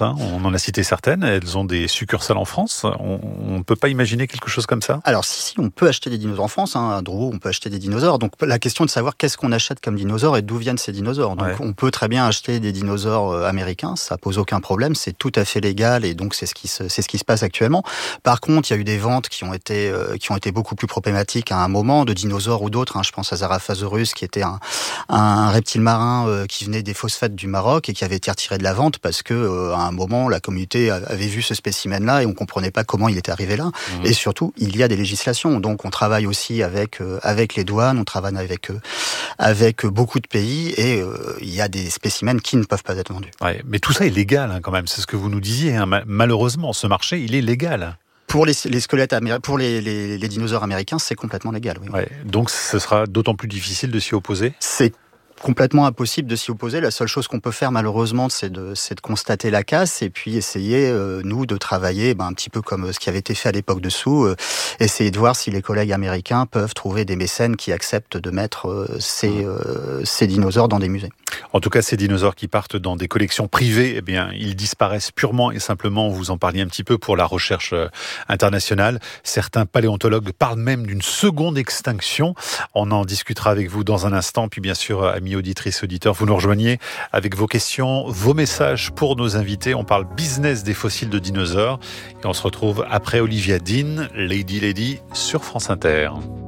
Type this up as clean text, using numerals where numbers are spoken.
hein. On en a cité certaines. Elles ont des succursales en France. On ne peut pas imaginer quelque chose comme ça? Alors si, on peut acheter des dinosaures en France. À Drouot, on peut acheter des dinosaures. Donc la question de savoir qu'est-ce qu'on achète comme dinosaures et d'où viennent ces dinosaures. Donc on peut très bien acheter des dinosaures américains. Ça pose aucun problème. C'est tout à fait légal et donc c'est ce qui se passe actuellement. Par contre, il y a eu des ventes qui ont été beaucoup plus problématiques à un moment de dinosaures ou d'autres. Je pense à Zarafasaurus qui était un reptile marin qui venait des phosphates du Maroc et qui avait été retiré de la vente parce que à un moment la communauté avait vu ce spécimen-là et on comprenait pas comment il était arrivé là. Et surtout, il y a des législations. Donc on travaille aussi avec les douanes, on travaille avec beaucoup de pays et il y a des spécimens qui ne peuvent pas être vendus. Ouais, mais tout ça est légal quand même. C'est ce que vous nous disiez. Malheureusement, ce marché, il est légal. Pour les squelettes pour les dinosaures américains, c'est complètement légal. Oui. Ouais, donc ce sera d'autant plus difficile de s'y opposer. C'est complètement impossible de s'y opposer. La seule chose qu'on peut faire, malheureusement, c'est de constater la casse et puis essayer, nous, de travailler un petit peu comme ce qui avait été fait à l'époque de Sue, essayer de voir si les collègues américains peuvent trouver des mécènes qui acceptent de mettre ces dinosaures dans des musées. En tout cas, ces dinosaures qui partent dans des collections privées, ils disparaissent purement et simplement. Vous en parliez un petit peu pour la recherche internationale. Certains paléontologues parlent même d'une seconde extinction. On en discutera avec vous dans un instant. Puis bien sûr, amis auditrices, auditeurs, vous nous rejoignez avec vos questions, vos messages pour nos invités. On parle business des fossiles de dinosaures. Et on se retrouve après Olivia Dean, Lady Lady, sur France Inter.